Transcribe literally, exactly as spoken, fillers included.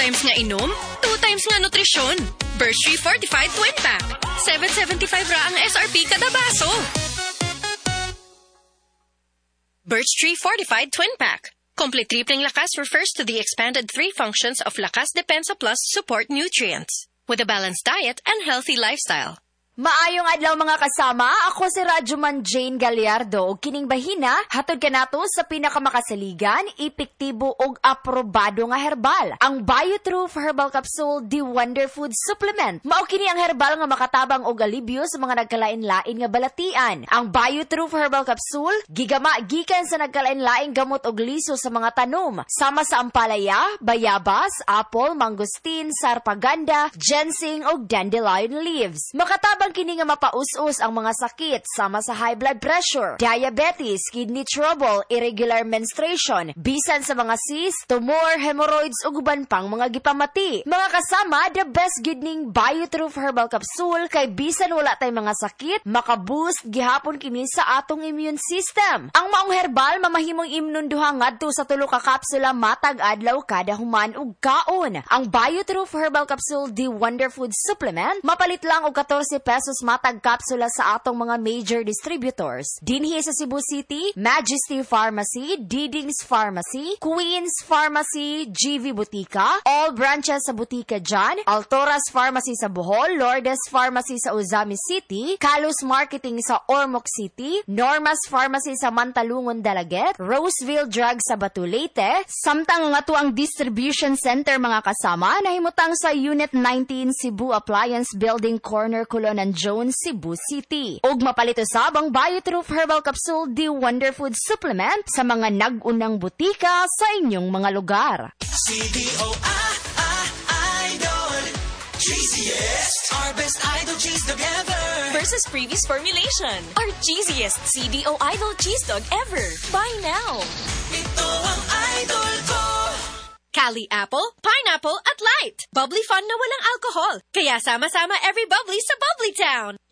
times nga inom, two times nga nutrisyon. Birch Tree Fortified Twin Pack. seven seventy-five ra ang S R P kada baso. Birch Tree Fortified Twin Pack. Complete tripling lakas refers to the expanded three functions of Lakas Depensa Plus support nutrients. With a balanced diet and healthy lifestyle. Maayong adlaw mga kasama, ako si Radyoman Jane Gallardo ug kining bahina hatod kanato sa pinakamakasaligan, epektibo ug aprobado nga herbal, ang Biotroof Herbal Capsule The Wonder Food Supplement. Mao kini ang herbal nga makatabang og alibyo sa mga nagkalain-lain nga balatian. Ang Biotroof Herbal Capsule gigama gikan sa nagkalain-laing gamot og liso sa mga tanom, sama sa ampalaya, bayabas, apple, mangosteen, sarpaganda, ginseng ug dandelion leaves. Makatabang kini nga mapaus-us ang mga sakit sama sa high blood pressure, diabetes, kidney trouble, irregular menstruation, bisan sa mga cyst, tumor, hemorrhoids ug uban pang mga gipamati. Mga kasama, the best good ning Biotroof Herbal Capsule kay bisan wala tay mga sakit, makaboost gihapon kini sa atong immune system. Ang maong herbal mamahimong imnunduha ngadto sa tulo ka kapsula matag adlaw kada human ug kaon. Ang Biotroof Herbal Capsule The Wonder Food Supplement mapalit lang og fourteen pesos matag kapsula sa atong mga major distributors. Dinhi sa Cebu City, Majesty Pharmacy, Didings Pharmacy, Queens Pharmacy, G V Butika, all branches sa Butika dyan, Altoras Pharmacy sa Bohol, Lourdes Pharmacy sa Ozami City, Kalos Marketing sa Ormoc City, Normas Pharmacy sa Mantalungon, Dalaget, Roseville Drug sa Batu, Leyte, samtang nga to ang distribution center mga kasama, nahimutang sa Unit nineteen Cebu Appliance Building Corner, Colonan Jones, Cebu City. Og mapalit usab ang Biotroof Herbal Capsule The Wonder Food Supplement sa mga nag-unang butika sa inyong mga lugar. C D O Idol G C S, our best idol cheese dog ever versus previous formulation. Our cheesiest C D O Idol cheese dog ever. Buy now. Ito ang idol ko. Cali Apple, Pineapple at Light. Bubbly fun na walang alcohol. Kaya sama-sama every bubbly sa Bubbly Town.